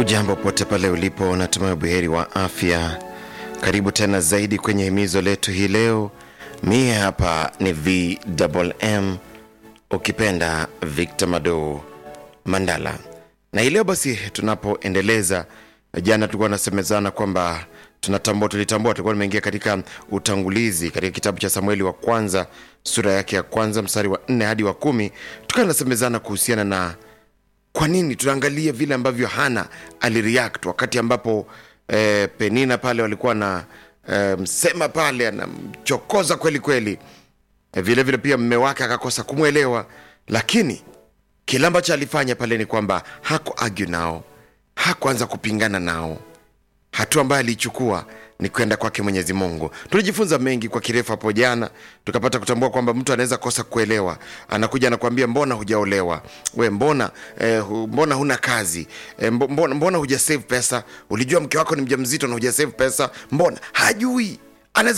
Ujambo pote pale ulipo, natumai buheri wa afya. Karibu tena zaidi kwenye himizo letu hii leo. Mie hapa ni VMM, ukipenda Victor Mado Mandala. Na hii leo basi tunapoendeleza, jana tulikuwa nasemezana kwamba tulikuwa tumeingia katika utangulizi katika kitabu cha Samueli wa kwanza sura yake ya kwanza mstari wa 4 hadi wa 10. Tukawa nasemezana kuhusiana na kwa nini, tunaangalia vile ambavyo Hana alireact wakati ambapo Penina pale walikuwa na msema pale anamchokoza kweli kweli. Vile vile pia mume wake akakosa kumuelewa, lakini kila ambacho alifanya pale ni kwamba hakuargue nao, hakuanza kupingana nao. Hatua ambayo alichukua ni kwenda kwake Mwenyezi Mungu. Tulijifunza mengi kwa kirefu hapo jana, tukapata kutambua kwamba mtu anaweza kosa kuelewa. Anakuja anakuambia mbona hujaolewa? Mbona huna kazi? Mbona huja save pesa? Ulijua mke wako ni mjamzito na huja save pesa? Mbona hajui?